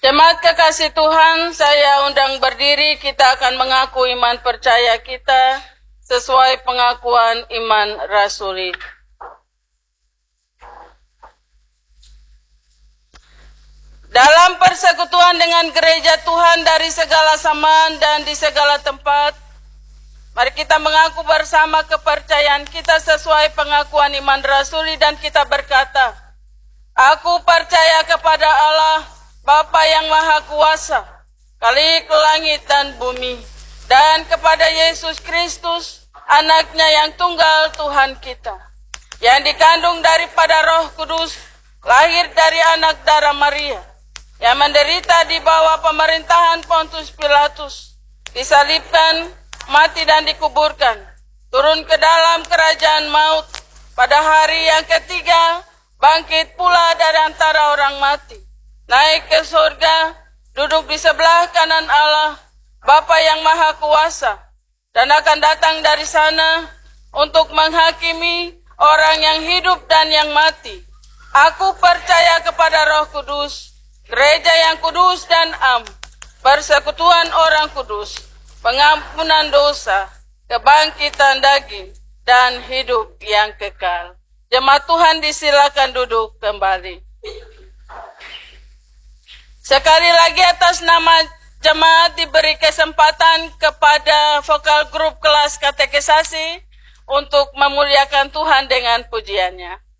Jemaat kekasih Tuhan, saya undang berdiri, kita akan mengaku iman percaya kita sesuai pengakuan iman rasuli. Dalam persekutuan dengan gereja Tuhan dari segala zaman dan di segala tempat, mari kita mengaku bersama kepercayaan kita sesuai pengakuan iman rasuli dan kita berkata, aku percaya kepada Allah, Bapa yang Maha Kuasa, Khalik langit dan bumi, dan kepada Yesus Kristus, anaknya yang tunggal Tuhan kita, yang dikandung daripada Roh Kudus, lahir dari anak darah Maria, yang menderita di bawah pemerintahan Pontius Pilatus, disalibkan, mati dan dikuburkan, turun ke dalam kerajaan maut, pada hari yang ketiga, bangkit pula dari antara orang mati, naik ke surga, duduk di sebelah kanan Allah, Bapa yang Maha Kuasa, dan akan datang dari sana untuk menghakimi orang yang hidup dan yang mati. Aku percaya kepada Roh Kudus, gereja yang kudus dan am, persekutuan orang kudus, pengampunan dosa, kebangkitan daging, dan hidup yang kekal. Jemaat Tuhan disilakan duduk kembali. Sekali lagi atas nama jemaat diberi kesempatan kepada vokal grup kelas katekisasi untuk memuliakan Tuhan dengan pujiannya.